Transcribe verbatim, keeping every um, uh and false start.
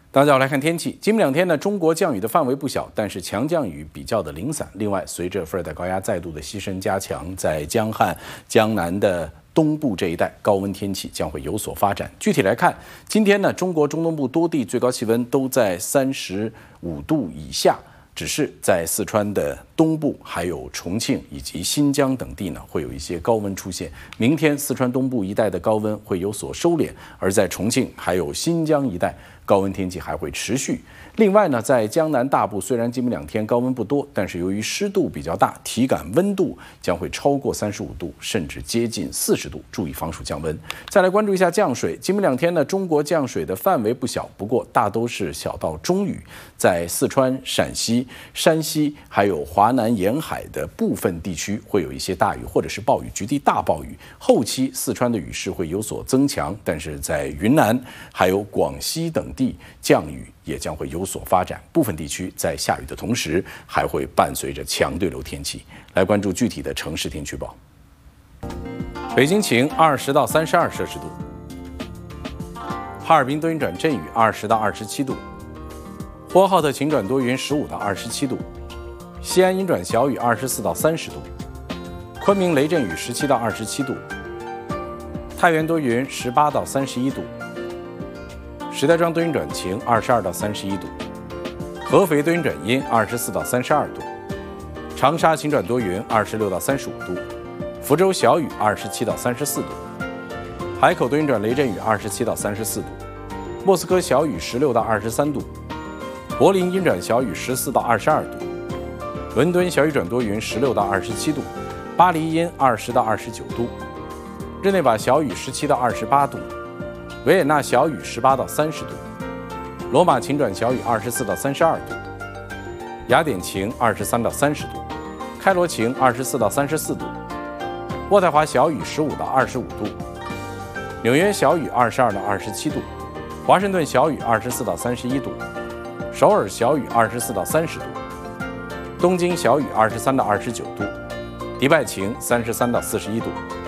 大家好，来看天气。今明两天呢，中国降雨的范围不小，但是强降雨比较的零散。另外，随着副热带高压再度的西伸加强，在江汉、江南的东部这一带，高温天气将会有所发展。具体来看，今天呢，中国中东部多地最高气温都在三十五度以下。只是在四川的东部、还有重庆以及新疆等地呢，会有一些高温出现。明天四川东部一带的高温会有所收敛，而在重庆还有新疆一带，高温天气还会持续。另外呢，在江南大部虽然今明两天高温不多，但是由于湿度比较大，体感温度将会超过三十五度，甚至接近四十度，注意防暑降温。再来关注一下降水，今明两天呢，中国降水的范围不小，不过大都是小到中雨，在四川、陕西、山西还有华南沿海的部分地区会有一些大雨或者是暴雨，局地大暴雨。后期四川的雨势会有所增强，但是在云南还有广西等地降雨也将会有所发展，部分地区在下雨的同时，还会伴随着强对流天气。来关注具体的城市天气预报。北京晴，二十到三十二摄氏度；哈尔滨多云转阵雨，二十到二十七度；呼和浩特晴转多云，十五到二十七度；西安阴转小雨，二十四到三十度；昆明雷阵雨，十七到二十七度；太原多云，十八到三十一度。石家庄多云转晴，二十二到三十一度；合肥多云转阴，二十四到三十二度；长沙晴转多云，二十六到三十五度；福州小雨，二十七到三十四度；海口多云转雷阵雨，二十七到三十四度；莫斯科小雨，十六到二十三度；柏林阴转小雨，十四到二十二度；伦敦小雨转多云，十六到二十七度；巴黎阴，二十到二十九度；日内瓦小雨，十七到二十八度；维也纳小雨十八到三十度，罗马晴转小雨二十四到三十二度，雅典晴二十三到三十度，开罗晴二十四到三十四度，渥太华小雨十五到二十五度，纽约小雨二十二到二十七度，华盛顿小雨二十四到三十一度，首尔小雨二十四到三十度，东京小雨二十三到二十九度，迪拜晴三十三到四十一度。